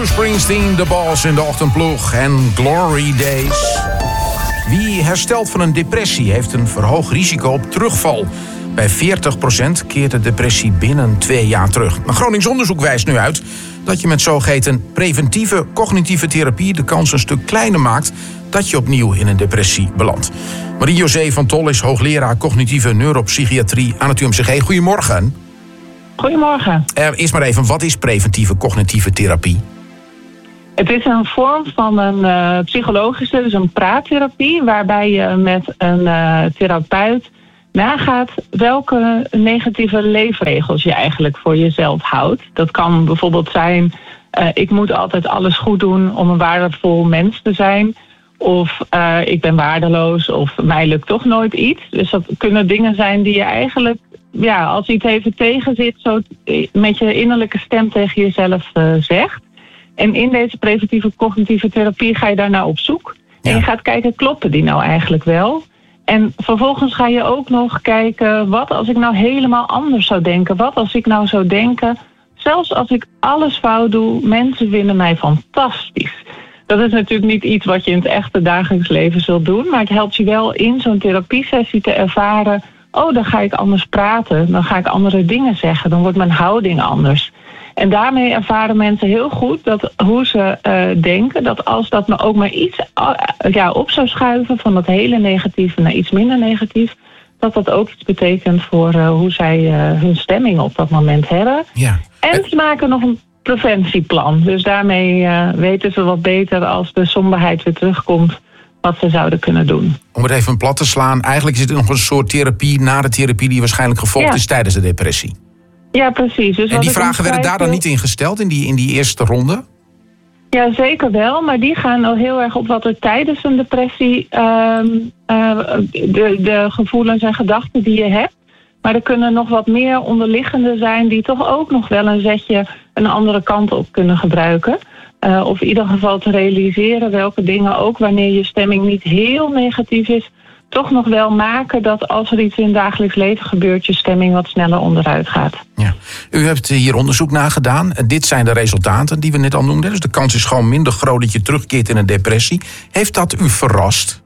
Bruce Springsteen, The Boss in de ochtendploeg en Glory Days. Wie herstelt van een depressie heeft een verhoogd risico op terugval. Bij 40% keert de depressie binnen 2 jaar terug. Een Gronings onderzoek wijst nu uit dat je met zogeheten preventieve cognitieve therapie de kans een stuk kleiner maakt dat je opnieuw in een depressie belandt. Marie-José van Tol is hoogleraar cognitieve neuropsychiatrie aan het UMCG. Goedemorgen. Goedemorgen. Eerst maar even, wat is preventieve cognitieve therapie? Het is een vorm van een psychologische, dus een praattherapie, waarbij je met een therapeut nagaat welke negatieve leefregels je eigenlijk voor jezelf houdt. Dat kan bijvoorbeeld zijn, ik moet altijd alles goed doen om een waardevol mens te zijn. Of ik ben waardeloos, of mij lukt toch nooit iets. Dus dat kunnen dingen zijn die je eigenlijk, als iets even tegen zit, zo met je innerlijke stem tegen jezelf zegt. En in deze preventieve cognitieve therapie ga je daar nou op zoek. Ja. En je gaat kijken, kloppen die nou eigenlijk wel? En vervolgens ga je ook nog kijken, wat als ik nou helemaal anders zou denken? Wat als ik nou zou denken, zelfs als ik alles fout doe, mensen vinden mij fantastisch. Dat is natuurlijk niet iets wat je in het echte dagelijks leven zult doen, maar het helpt je wel in zo'n therapiesessie te ervaren, dan ga ik anders praten, dan ga ik andere dingen zeggen, dan wordt mijn houding anders. En daarmee ervaren mensen heel goed dat hoe ze denken, dat als dat me ook maar iets op zou schuiven van dat hele negatieve naar iets minder negatief, dat ook iets betekent voor hoe zij hun stemming op dat moment hebben. Ja. En ze maken nog een preventieplan. Dus daarmee weten ze wat beter als de somberheid weer terugkomt, wat ze zouden kunnen doen. Om het even plat te slaan, eigenlijk is het nog een soort therapie na de therapie die waarschijnlijk gevolgd is tijdens de depressie. Ja, precies. Dus en die vragen werden daar dan niet in gesteld in die eerste ronde? Ja, zeker wel. Maar die gaan al heel erg op wat er tijdens een depressie de gevoelens en gedachten die je hebt. Maar er kunnen nog wat meer onderliggende zijn die toch ook nog wel een zetje een andere kant op kunnen gebruiken. Of in ieder geval te realiseren welke dingen ook wanneer je stemming niet heel negatief is, toch nog wel maken dat als er iets in het dagelijks leven gebeurt, je stemming wat sneller onderuit gaat. Ja. U hebt hier onderzoek naar gedaan. Dit zijn de resultaten die we net al noemden. Dus de kans is gewoon minder groot dat je terugkeert in een depressie. Heeft dat u verrast?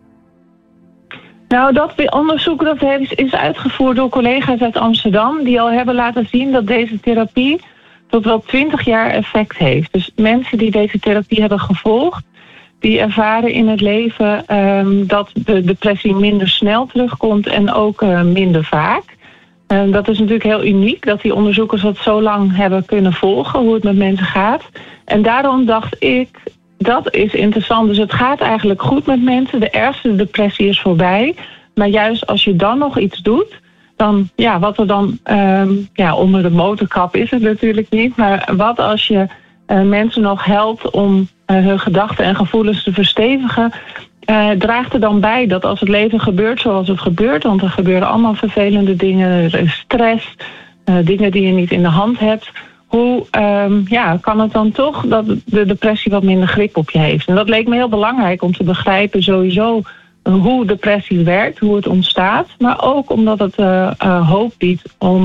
Nou, dat onderzoek is uitgevoerd door collega's uit Amsterdam, die al hebben laten zien dat deze therapie tot wel 20 jaar effect heeft. Dus mensen die deze therapie hebben gevolgd, die ervaren in het leven dat de depressie minder snel terugkomt en ook minder vaak. Dat is natuurlijk heel uniek dat die onderzoekers dat zo lang hebben kunnen volgen, hoe het met mensen gaat. En daarom dacht ik, dat is interessant. Dus het gaat eigenlijk goed met mensen. De ergste depressie is voorbij. Maar juist als je dan nog iets doet, dan, wat er dan onder de motorkap is het natuurlijk niet. Maar wat als je mensen nog helpt om hun gedachten en gevoelens te verstevigen, draagt er dan bij dat als het leven gebeurt zoals het gebeurt, want er gebeuren allemaal vervelende dingen, er is stress, dingen die je niet in de hand hebt, hoe kan het dan toch dat de depressie wat minder grip op je heeft? En dat leek me heel belangrijk om te begrijpen sowieso hoe depressie werkt, hoe het ontstaat, maar ook omdat het hoop biedt om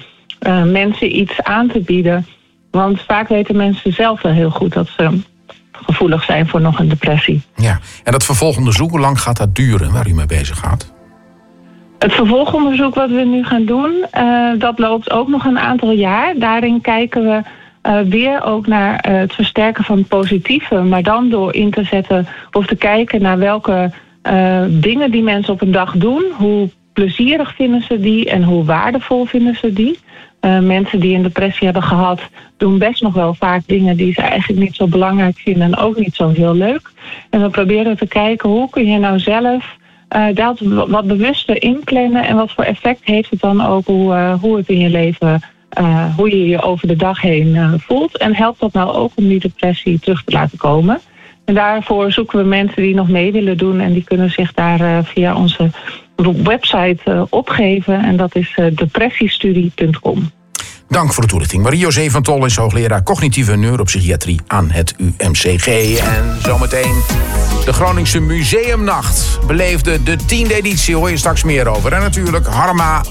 mensen iets aan te bieden. Want vaak weten mensen zelf wel heel goed dat ze gevoelig zijn voor nog een depressie. Ja, en dat vervolgonderzoek, hoe lang gaat dat duren waar u mee bezig gaat? Het vervolgonderzoek wat we nu gaan doen, dat loopt ook nog een aantal jaar. Daarin kijken we weer ook naar het versterken van het positieve, maar dan door in te zetten of te kijken naar welke dingen die mensen op een dag doen, hoe plezierig vinden ze die en hoe waardevol vinden ze die. Mensen die een depressie hebben gehad, doen best nog wel vaak dingen die ze eigenlijk niet zo belangrijk vinden en ook niet zo heel leuk. En we proberen te kijken, hoe kun je nou zelf dat wat bewuster inplannen en wat voor effect heeft het dan ook hoe het in je leven, hoe je je over de dag heen voelt. En helpt dat nou ook om die depressie terug te laten komen. En daarvoor zoeken we mensen die nog mee willen doen en die kunnen zich daar via onze website opgeven en dat is depressiestudie.com. Dank voor de toelichting. Marie-José van Tol is hoogleraar cognitieve neuropsychiatrie aan het UMCG. En zometeen de Groningse Museumnacht beleefde de 10e editie, hoor je straks meer over. En natuurlijk Harma